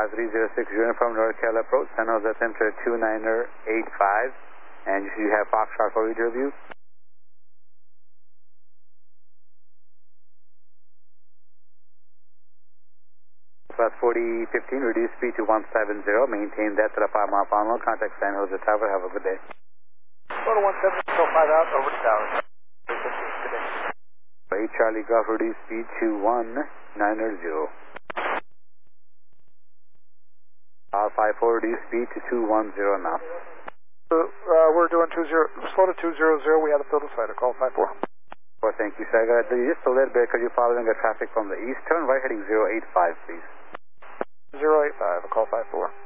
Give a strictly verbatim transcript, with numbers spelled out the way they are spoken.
five three zero six Uniform NorCal approach, San Jose temperature two niner eight five, and you have Foxtrot for radio view. Plus forty fifteen, reduce speed to one seven zero, maintain depth at a five mile final, contact San Jose Tower, have a good day. Photo one seven zero five out, over to tower. eight fifteen, good day. eight Charlie Golf, reduce speed to one niner zero. R five four, reduce speed to two one zero knots. Uh, uh, we're doing two zero, slow to two zero zero, we had a field of sight, call five four. Well, thank you, sir. I got to do just a little bit because you're following the traffic from the east. Turn right heading zero eight five, please. zero eight five, call five four.